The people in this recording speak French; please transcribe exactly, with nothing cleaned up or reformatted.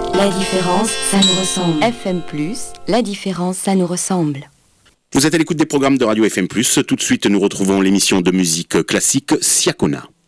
La différence, ça nous ressemble. F M plus, la différence, ça nous ressemble. Vous êtes à l'écoute des programmes de Radio F M plus. Tout de suite, nous retrouvons l'émission de musique classique Siakona.